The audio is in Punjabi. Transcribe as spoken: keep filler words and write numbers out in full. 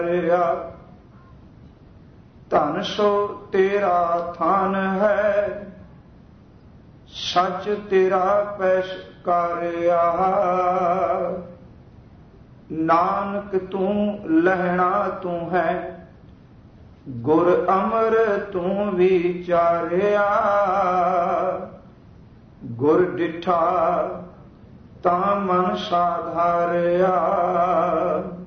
ਧਨ ਸੋ ਤੇਰਾ ਥਾਨ ਹੈ, ਸੱਚ ਤੇਰਾ ਪੈਸ਼ਕਾਰਿਆ। ਨਾਨਕ ਤੂੰ ਲਹਿਣਾ ਤੂੰ ਹੈ, ਗੁਰ ਅਮਰ ਤੂੰ ਵਿਚਾਰਿਆ। ਗੁਰ ਡਿਠਾ ਤਾਂ ਮਨ ਸਾਧਾਰਿਆ।